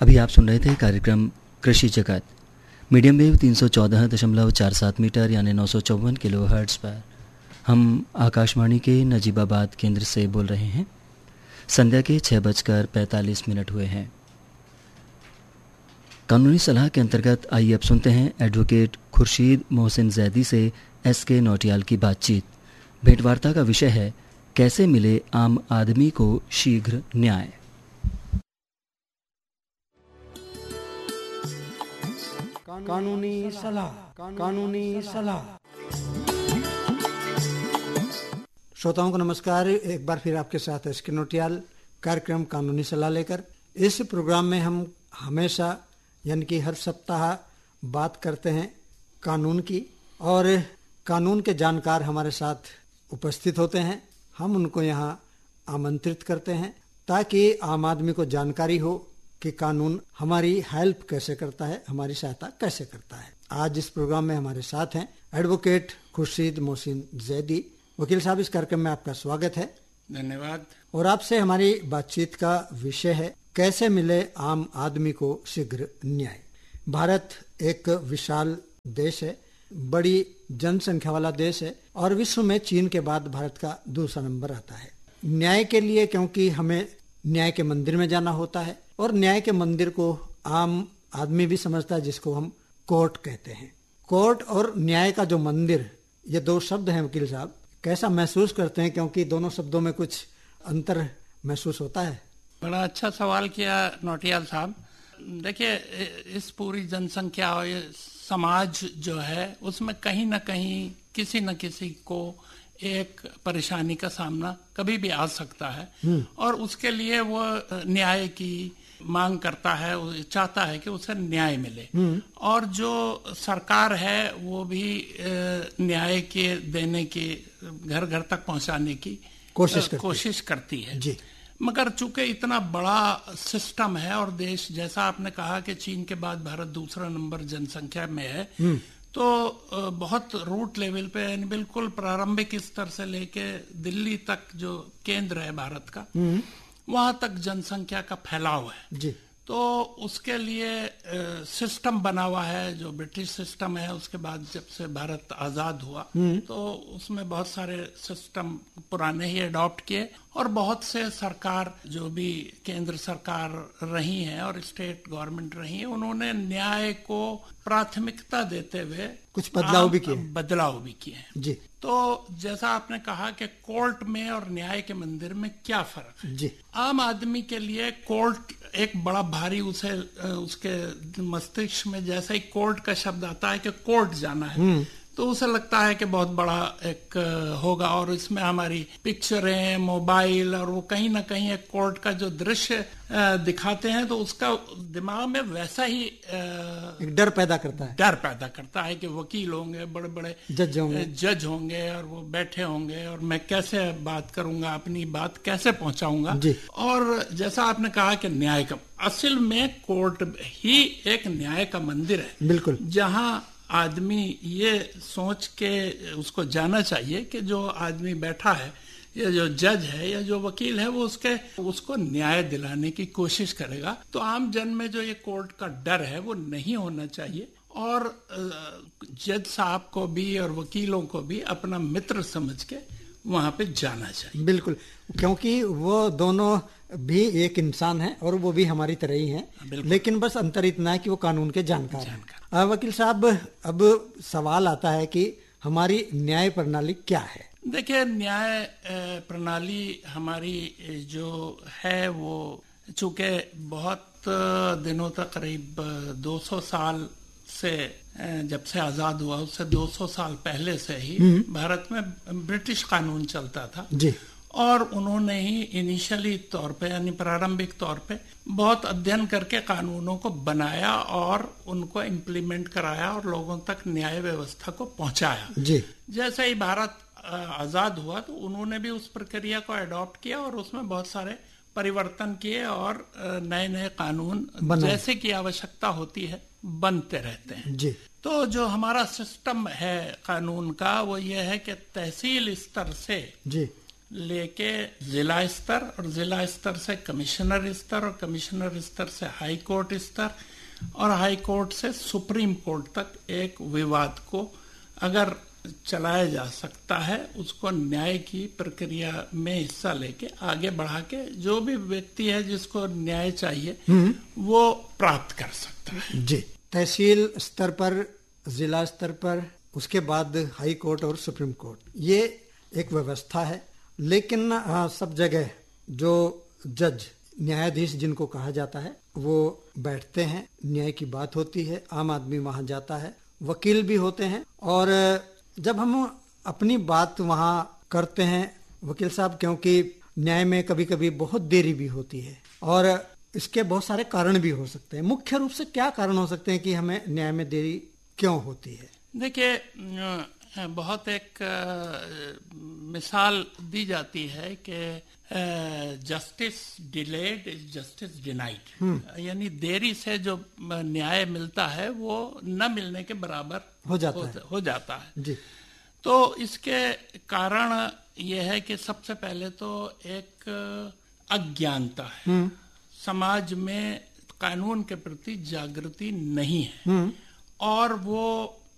अभी आप सुन रहे थे कार्यक्रम कृषि जगत मीडियम वेव 314.47 मीटर यानी 954 किलोहर्ट्ज़ पर। हम आकाशवाणी के नजीबाबाद केंद्र से बोल रहे हैं। संध्या के 6:45 हुए हैं। कानूनी सलाह के अंतर्गत आइए अब सुनते हैं एडवोकेट खुर्शीद मोहसिन जैदी से SK नौटियाल की बातचीत। भेंटवार्ता का विषय है कैसे मिले आम आदमी को शीघ्र न्याय। कानूनी सलाह। श्रोताओं को नमस्कार। एक बार फिर आपके साथ SK नौटियाल कार्यक्रम कानूनी सलाह लेकर। इस प्रोग्राम में हम हमेशा यानी कि हर सप्ताह बात करते हैं कानून की, और कानून के जानकार हमारे साथ उपस्थित होते हैं। हम उनको यहाँ आमंत्रित करते हैं ताकि आम आदमी को जानकारी हो कि कानून हमारी हेल्प कैसे करता है, हमारी सहायता कैसे करता है। आज इस प्रोग्राम में हमारे साथ हैं एडवोकेट खुर्शीद मोहसिन जैदी। वकील साहब, इस कार्यक्रम में आपका स्वागत है। धन्यवाद। और आपसे हमारी बातचीत का विषय है कैसे मिले आम आदमी को शीघ्र न्याय। भारत एक विशाल देश है, बड़ी जनसंख्या वाला देश है, और विश्व में चीन के बाद भारत का दूसरा नंबर आता है न्याय के लिए, क्योंकि हमें न्याय के मंदिर में जाना होता है, और न्याय के मंदिर को आम आदमी भी समझता है, जिसको हम कोर्ट कहते हैं। कोर्ट और न्याय का जो मंदिर, ये दो शब्द हैं। वकील साहब, कैसा महसूस करते हैं, क्योंकि दोनों शब्दों में कुछ अंतर महसूस होता है? बड़ा अच्छा सवाल किया नौटियाल साहब। देखिए, इस पूरी जनसंख्या और ये समाज जो है उसमें कहीं ना कहीं किसी न किसी को एक परेशानी का सामना कभी भी आ सकता है, और उसके लिए वो न्याय की मांग करता है, चाहता है कि उसे न्याय मिले। और जो सरकार है वो भी न्याय के देने की, घर घर तक पहुंचाने की कोशिश करती है जी। मगर चूंकि इतना बड़ा सिस्टम है और देश, जैसा आपने कहा कि चीन के बाद भारत दूसरा नंबर जनसंख्या में है, तो बहुत रूट लेवल पे, यानी बिल्कुल प्रारंभिक स्तर से लेके दिल्ली तक जो केंद्र है भारत का, वहां तक जनसंख्या का फैलाव है जी। तो उसके लिए सिस्टम बना हुआ है, जो ब्रिटिश सिस्टम है। उसके बाद जब से भारत आजाद हुआ तो उसमें बहुत सारे सिस्टम पुराने ही अडॉप्ट किए, और बहुत से सरकार जो भी केंद्र सरकार रही हैं और स्टेट गवर्नमेंट रही है, उन्होंने न्याय को प्राथमिकता देते हुए कुछ बदलाव भी किए हैं जी। तो जैसा आपने कहा कि कोर्ट में और न्याय के मंदिर में क्या फर्क है जी। आम आदमी के लिए कोर्ट एक बड़ा भारी, उसके मस्तिष्क में जैसे ही कोर्ट का शब्द आता है कि कोर्ट जाना है, तो उसे लगता है कि बहुत बड़ा एक होगा, और इसमें हमारी पिक्चरें, मोबाइल, और वो कहीं ना कहीं एक कोर्ट का जो दृश्य दिखाते हैं, तो उसका दिमाग में वैसा ही एक डर पैदा करता है कि वकील होंगे, बड़े बड़े जज होंगे, और वो बैठे होंगे, और मैं कैसे बात करूंगा, अपनी बात कैसे पहुंचाऊंगा। और जैसा आपने कहा कि न्याय का, असल में कोर्ट ही एक न्याय का मंदिर है, बिल्कुल, जहां आदमी ये सोच के उसको जाना चाहिए कि जो आदमी बैठा है, या जो जज है या जो वकील है, वो उसको न्याय दिलाने की कोशिश करेगा। तो आम जन में जो ये कोर्ट का डर है वो नहीं होना चाहिए, और जज साहब को भी और वकीलों को भी अपना मित्र समझ के वहां पे जाना चाहिए। बिल्कुल, क्योंकि वो दोनों भी एक इंसान है और वो भी हमारी तरह ही हैं, लेकिन बस अंतर इतना है कि वो कानून के जानकार हैं। वकील साहब, अब सवाल आता है कि हमारी न्याय प्रणाली क्या है? देखिए, न्याय प्रणाली हमारी जो है वो चूंकि बहुत दिनों तक, करीब 200 साल से, जब से आजाद हुआ उससे 200 साल पहले से ही भारत में ब्रिटिश कानून चलता था जी। और उन्होंने ही इनिशियली तौर पे, यानी प्रारंभिक तौर पे, बहुत अध्ययन करके कानूनों को बनाया और उनको इम्प्लीमेंट कराया और लोगों तक न्याय व्यवस्था को पहुंचाया जी। जैसे ही भारत आजाद हुआ तो उन्होंने भी उस प्रक्रिया को अडॉप्ट किया और उसमें बहुत सारे परिवर्तन किए और नए नए कानून जैसे की आवश्यकता होती है बनते रहते हैं जी। तो जो हमारा सिस्टम है कानून का वो ये है कि तहसील स्तर से जी लेके जिला स्तर और जिला स्तर से कमिश्नर स्तर और कमिश्नर स्तर से हाई कोर्ट स्तर और हाई कोर्ट से सुप्रीम कोर्ट तक एक विवाद को अगर चलाया जा सकता है, उसको न्याय की प्रक्रिया में हिस्सा लेके आगे बढ़ा के जो भी व्यक्ति है जिसको न्याय चाहिए वो प्राप्त कर सकता है। जी, तहसील स्तर पर, जिला स्तर पर, उसके बाद हाई कोर्ट और सुप्रीम कोर्ट, ये एक व्यवस्था है। लेकिन सब जगह जो जज, न्यायाधीश जिनको कहा जाता है, वो बैठते हैं, न्याय की बात होती है, आम आदमी वहां जाता है, वकील भी होते हैं। और जब हम अपनी बात वहां करते हैं वकील साहब, क्योंकि न्याय में कभी कभी बहुत देरी भी होती है और इसके बहुत सारे कारण भी हो सकते हैं। मुख्य रूप से क्या कारण हो सकते हैं कि हमें न्याय में देरी क्यों होती है? देखिए, बहुत एक मिसाल दी जाती है कि justice delayed is justice denied, यानी देरी से जो न्याय मिलता है वो न मिलने के बराबर हो जाता है। जी। तो इसके कारण ये है कि सबसे पहले तो एक अज्ञानता है, समाज में कानून के प्रति जागृति नहीं है और वो